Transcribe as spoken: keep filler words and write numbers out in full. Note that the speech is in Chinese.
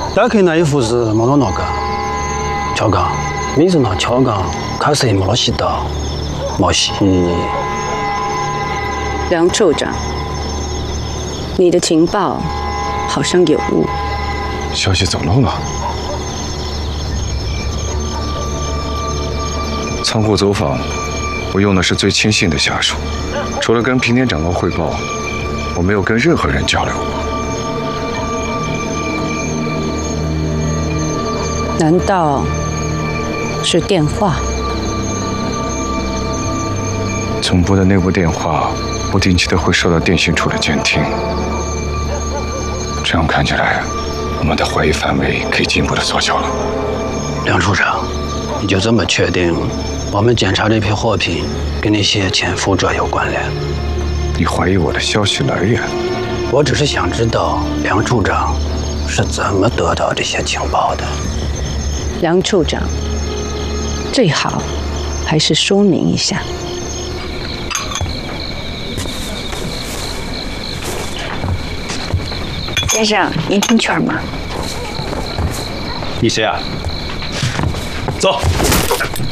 打开那一幅是毛罗那个，乔刚，名字那乔刚，卡是毛罗西的，毛西。 梁处长，你的情报好像有误， 消息走漏了。仓库走访，我用的是最亲信的下属，除了跟平田长官汇报，我没有跟任何人交流过。 难道是电话？ 总部的内部电话不定期的会受到电信处的监听，这样看起来，我们的怀疑范围可以进一步的缩小了。 梁处长，你就这么确定我们检查这批货品跟那些潜伏者有关联？ 你怀疑我的消息来源？ 我只是想知道梁处长是怎么得到这些情报的。 梁处长，最好还是说明一下。 先生，您听券吗？ 你谁啊？走。